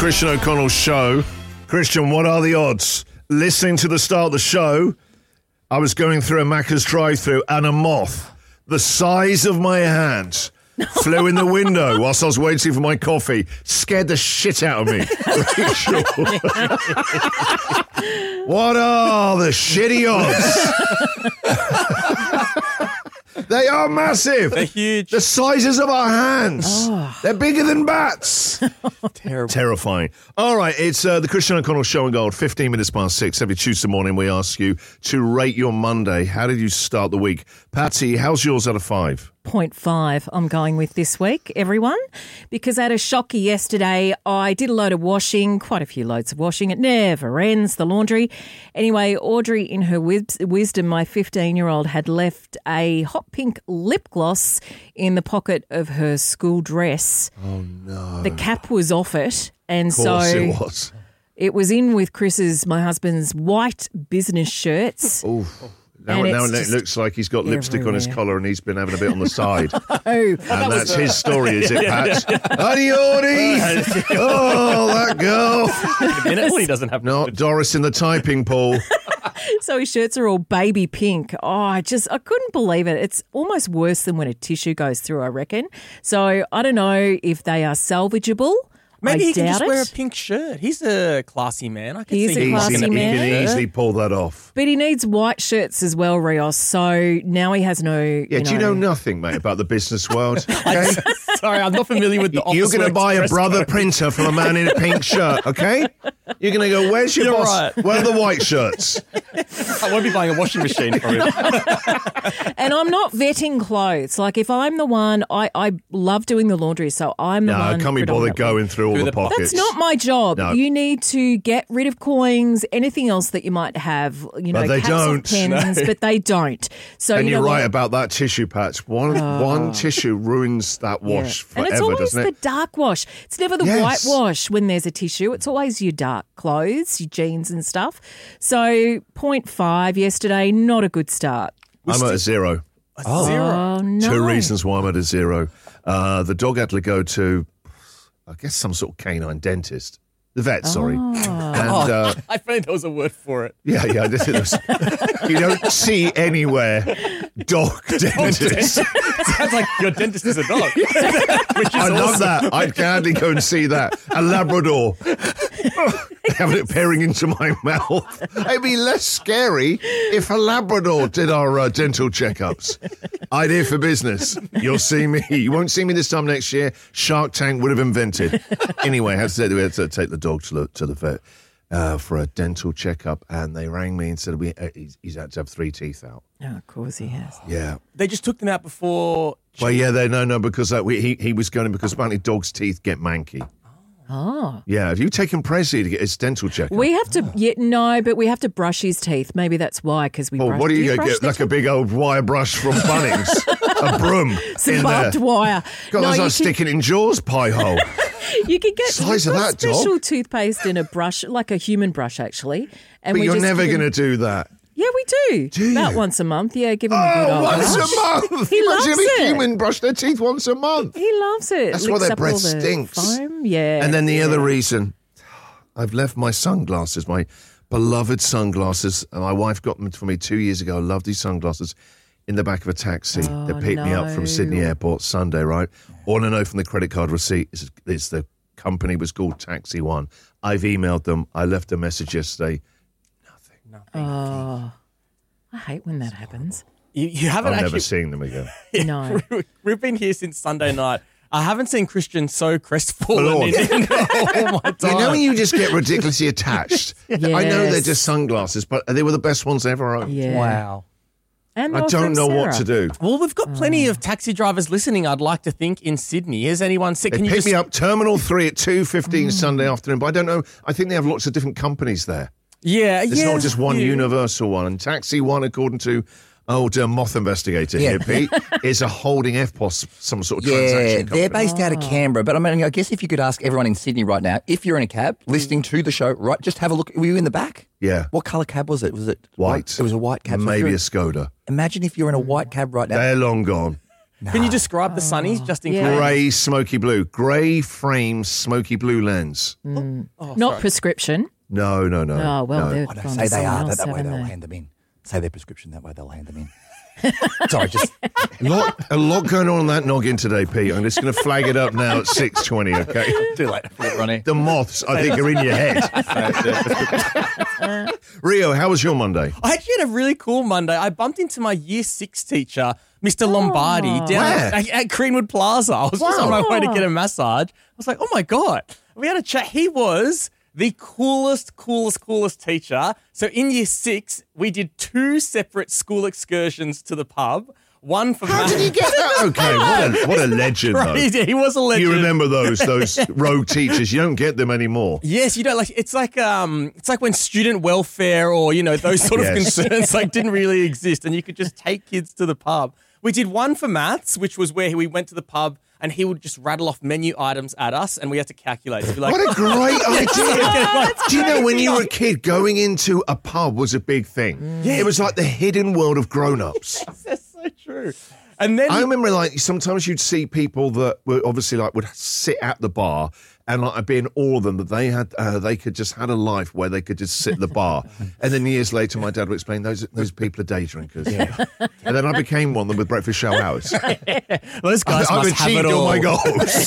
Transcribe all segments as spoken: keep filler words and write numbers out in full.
Christian O'Connell show. Christian, what are the odds? Listening to the start of the show, I was going through a Macca's drive-thru and a moth the size of my hand flew in the window whilst I was waiting for my coffee. Scared the shit out of me. Rachel. What are the shitty odds? They are massive. They're huge. The sizes of our hands. Oh. They're bigger than bats. Terrible. Terrifying. All right, it's uh, the Christian O'Connell Show and Gold, fifteen minutes past six. Every Tuesday morning we ask you to rate your Monday. How did you start the week? Patsy, how's yours out of five? zero point five I'm going with this week, everyone, because I had a shocky yesterday. I did a load of washing, quite a few loads of washing. It never ends, the laundry. Anyway, Audrey, in her wis- wisdom, my fifteen-year-old had left a hot pink lip gloss in the pocket of her school dress. Oh, no. The cap was off it, and Of course so it was. it was in with Chris's, my husband's, white business shirts. Ooh. Now, And now it's it just looks like he's got lipstick on his everywhere. collar and he's been having a bit on the side. Oh, And that's his story, is it, Pat? Honey, Audie! Oh, that girl. A minute when he doesn't have Not Doris in the typing pool. so his shirts are all baby pink. Oh, I just, I couldn't believe it. It's almost worse than when a tissue goes through, I reckon. So I don't know if they are salvageable. Maybe I he can doubt just it. wear a pink shirt. He's a classy man. I can He is see a him classy rocking Easy, a he man. pink can shirt. easily pull that off. But he needs white shirts as well, Rios. So now he has no. Yeah, you do you know nothing, mate, about the business world? Okay? Sorry, I'm not familiar with the You're office going to works buy a dress brother code. printer from a man in a pink shirt, okay? You're going to go, where's your You're boss? right. Where are the white shirts? I won't be buying a washing machine for him. And I'm not vetting clothes. Like if I'm the one, I, I love doing the laundry, so I'm the No, one. can't be bothered predominantly. going through all Through the the pockets. pockets. That's not my job. No. You need to get rid of coins, anything else that you might have, you know, But they caps don't. of pens, but they don't. So And you you're know right what? about that tissue patch. One one tissue ruins that wash Yeah. And it's forever, always doesn't the it? dark wash. It's never the Yes. white wash when there's a tissue. It's always your dark clothes, your jeans and stuff. So zero point five yesterday, not a good start. I'm at a zero. Oh. Zero. Oh, no. Two reasons why I'm at a zero. Uh, the dog had to go to, I guess, some sort of canine dentist. The vet, sorry. Oh. And uh, I found there was a word for it. yeah, yeah, this is, you don't see anywhere dog dentist. Sounds like your dentist is a dog. Which is I love awesome. that. I'd gladly go and see that. A Labrador. Having it peering into my mouth. It'd be less scary if a Labrador did our uh, dental checkups. Idea for business. You'll see me. You won't see me this time next year. Shark Tank would have invented. Anyway, I had to, say, we had to take the dog to the, to the vet uh, for a dental checkup, and they rang me and said we, uh, he's, he's had to have three teeth out. Oh, of course he has. Yeah. They just took them out before. Well, yeah, they no, no, because uh, we, he he was going because apparently dogs' teeth get manky. Oh. Yeah, have you taken Prezi to get his dental checkup? We have to, yeah, no, but we have to brush his teeth. Maybe that's why, because we Oh, brush. what are do you going brush to get? the Like a big old wire brush from Bunnings? A broom Some in barbed there. wire. God, no, that's you like sticking in Jaws pie hole. can, you can get Size of we've got that dog. special toothpaste and a brush, like a human brush, actually. And But we you're just never give going him- to do that. Yeah, we do. Do you? About once a month. Yeah, give him a good Oh, old once brush. a month. He Imagine loves if a it. human brush their teeth once a month. He loves it. That's why Licks their up breath all the stinks. Foam. Yeah. And then the yeah. other reason, I've left my sunglasses, my beloved sunglasses, and my wife got them for me two years ago. I love these sunglasses. In the back of a taxi, Oh, they picked me up from no. Sydney Airport Sunday, right? All I know from the credit card receipt is it's the company was called Taxi One. I've emailed them. I left a message yesterday. Oh, I hate when that happens. You, you haven't I'm actually. never seeing them again. No. We've been here since Sunday night. I haven't seen Christian so crestfallen Lord. in, in all my time. You know when you just get ridiculously attached? I know they're Yes. just sunglasses, but they were the best ones I ever owned. Yeah. Wow. And they I were don't from know what Sarah. to do. Well, we've got plenty of taxi drivers listening, I'd like to think, in Sydney. Has anyone said, They can you picked just... me up Terminal three at two fifteen Sunday afternoon, but I don't know. I think they have lots of different companies there. Yeah, It's yeah. not just one yeah. universal one. And Taxi One, according to old uh, moth investigator here, Pete, is a holding F P O S, some sort of Yeah, transaction company. they're based out of Canberra. But I mean, I guess if you could ask everyone in Sydney right now, if you're in a cab listening to the show, right, just have a look. Were you in the back? Yeah. What colour cab was it? Was it White. It was a white cab. So if Maybe you're- a Skoda. Imagine if you're in a white cab right now. They're long gone. Can you describe the sunnies just in Yeah. case? Grey smoky blue. Grey frame smoky blue lens. Oh, Not sorry. prescription. No, no, no. Oh, well, no. they're I don't gone say to they someone are. else, That, that way haven't they'll they? hand them in. Say their prescription. That way they'll hand them in. Sorry, just A lot, a lot going on in that noggin today, Pete. I'm just going to flag it up now at six twenty, okay? too late. Ronnie. The moths, I think, are in your head. Rio, how was your Monday? I actually had a really cool Monday. I bumped into my year six teacher, Mister Lombardi, down Where? at, at Greenwood Plaza. I was just on my way to Wow. get a massage. I was like, oh my God. We had a chat. He was the coolest, coolest, coolest teacher. So in year six, we did two separate school excursions to the pub. One for How maths. did he get that? Okay, what a, what a legend, though. Right, he was a legend. You remember those those rogue teachers? You don't get them anymore. Yes, you don't like. It's like um, it's like when student welfare or you know those sort of Yes. concerns like didn't really exist, and you could just take kids to the pub. We did one for maths, which was where we went to the pub and he would just rattle off menu items at us, and we had to calculate. It'd be like, What a great idea. Do you know when you were a kid, going into a pub was a big thing? Yeah. It was like the hidden world of grown-ups. That's so true. And then I remember like sometimes you'd see people that were obviously like would sit at the bar and like I'd be in awe of them that they had uh, they could just had a life where they could just sit at the bar. And then years later my dad would explain those those people are day drinkers. Yeah. And then I became one of them with breakfast show hours. those guys I've must have achieved it all all. my goals.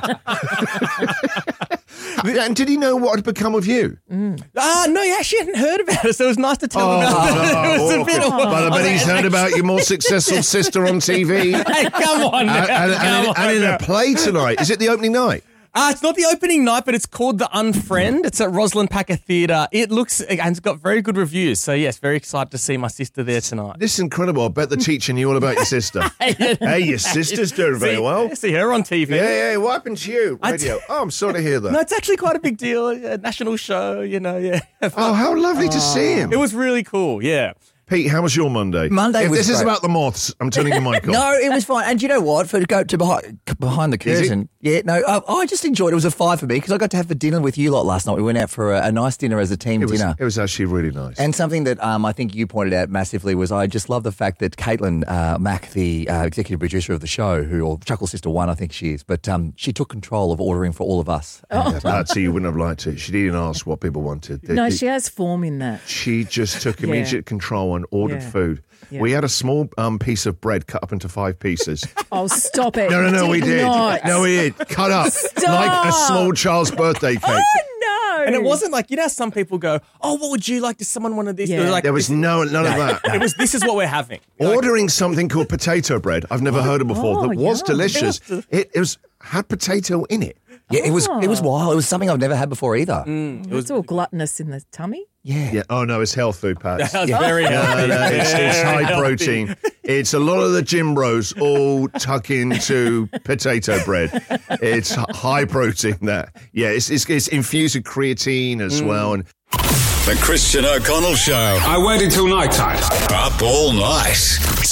And did he know what had become of you? Ah, no, you actually hadn't heard about it, so it was nice to tell Oh, him about it. no, It was a bit awkward. of- But I bet he's heard about your more successful sister on T V. Hey, come on now. And, and, and, come in- on and in now. a play tonight. Is it the opening night? Uh, it's not the opening night, but it's called The Unfriend. It's at Rosalind Packer Theatre. It looks, and it's got very good reviews. So, yes, very excited to see my sister there tonight. This is incredible. I bet the teacher knew all about your sister. Hey, your sister's doing very see, well. See her on T V. Yeah, yeah. What happened to you? I Radio. t- Oh, I'm sorry to hear that. No, it's actually quite a big deal. A national show, you know, yeah. Oh, how lovely to see him. It was really cool, yeah. Pete, how was your Monday? Monday If was this is great. about the moths, I'm turning your mic off. No, it was fine. And you know what? For to go to behind, behind the Is it? curtain, yeah, no, uh, I just enjoyed it. It was a five for me because I got to have a dinner with you lot last night. We went out for a, a nice dinner as a team It was, dinner. it was actually really nice. And something that um, I think you pointed out massively was I just love the fact that Caitlin uh, Mack, the uh, executive producer of the show, who or Chuckle Sister One, I think she is, but um, she took control of ordering for all of us. Yeah, I'd say you wouldn't have liked it. She didn't ask what people wanted. No, It- she has form in that. She just took Yeah. immediate control and ordered Yeah. food. Yeah. We had a small um, piece of bread cut up into five pieces. Oh, stop it. No, no, no, we did. Not. No, we did. Cut up like a small child's birthday cake. Oh, no. And it wasn't like, you know how some people go, oh, what would you like? Does someone want this? Yeah. It was like, There was no none of that. it was, this is what we're having. Like, Ordering something called potato bread, I've never heard of before, Oh, that was yum. delicious. It, it was had potato in it. Yeah, it was it was Oh. wild. It was something I've never had before either. It's all gluttonous in the tummy. Yeah. Yeah. Oh no, it's health food, Pat. that was very No, healthy. no, it's, it's Very high healthy. protein. It's a lot of the gym bros all tuck into potato bread. It's h- high protein. That yeah, it's it's, it's infused with creatine as well. And The Christian O'Connell Show. I waited till night time. Up all night.